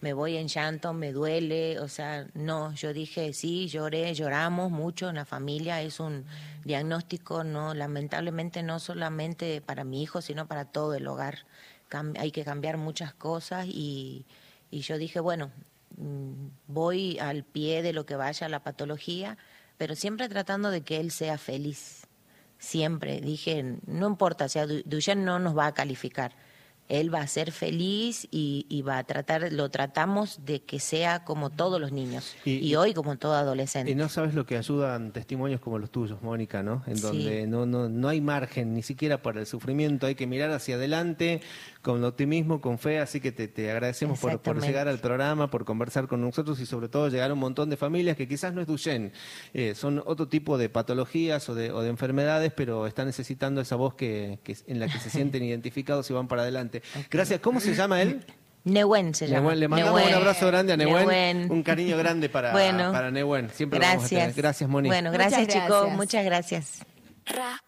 me voy en llanto, me duele, o sea, no, yo dije, sí, lloramos mucho en la familia, es un diagnóstico, no, lamentablemente no solamente para mi hijo, sino para todo el hogar. Hay que cambiar muchas cosas y yo dije, bueno, voy al pie de lo que vaya la patología, pero siempre tratando de que él sea feliz. Siempre dije, no importa, o sea, Duchenne no nos va a calificar. Él va a ser feliz y va a tratar, lo tratamos de que sea como todos los niños y hoy como todo adolescente. Y no sabes lo que ayudan testimonios como los tuyos, Mónica, ¿no? En Sí. donde no hay margen ni siquiera para el sufrimiento, hay que mirar hacia adelante con optimismo, con fe, así que te agradecemos por llegar al programa, por conversar con nosotros y sobre todo llegar a un montón de familias que quizás no es Duchenne, son otro tipo de patologías o de enfermedades, pero están necesitando esa voz en la que se sienten identificados y van para adelante. Okay. Gracias. ¿Cómo se llama él? Nehuen se llama. Le mandamos un abrazo grande a Nehuen. Un cariño grande para Nehuen. Siempre Gracias. Lo vamos a tener. Gracias, Mónica. Bueno, gracias chicos. Muchas gracias.